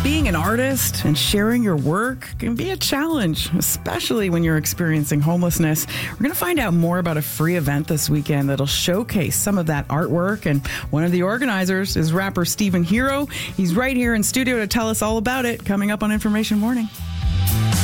Being an artist and sharing your work can be a challenge, especially when you're experiencing homelessness. We're going to find out more about a free event this weekend that'll showcase some of that artwork. And one of the organizers is rapper Stephen Hero. He's right here in studio to tell us all about it, coming up on Information Morning.